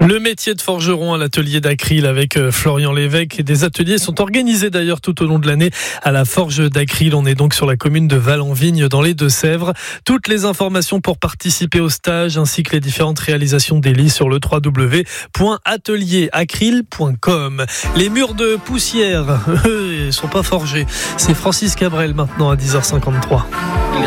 Le métier de forgeron à l'atelier d'Acril avec Florian Lévesque. Des ateliers sont organisés d'ailleurs tout au long de l'année à la forge d'Acril. On est donc sur la commune de Val-en-Vigne dans les Deux-Sèvres. Toutes les informations pour participer au stage ainsi que les différentes réalisations d'Élie sur le www.atelieracryl.com. Les murs de poussière, eux, ils sont pas forgés. C'est Francis Cabrel maintenant à 10h53.